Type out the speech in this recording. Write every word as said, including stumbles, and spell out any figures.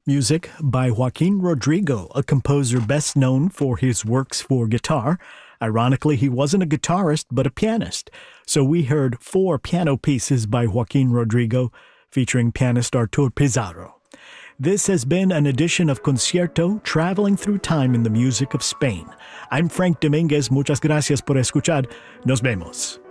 Music by Joaquin Rodrigo, a composer best known for his works for guitar. Ironically, he wasn't a guitarist, but a pianist. So we heard four piano pieces by Joaquin Rodrigo, featuring pianist Artur Pizarro. This has been an edition of Concierto, traveling through time in the music of Spain. I'm Frank Dominguez. Muchas gracias por escuchar. Nos vemos.